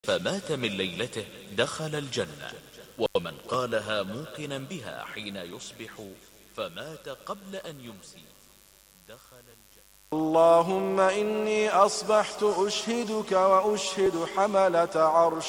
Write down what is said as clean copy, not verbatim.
فمات من ليلته دخل الجنة، ومن قالها موقنا بها حين يصبح فمات قبل أن يمسي دخل الجنة. اللهم إني أصبحت أشهدك وأشهد حملة عرشك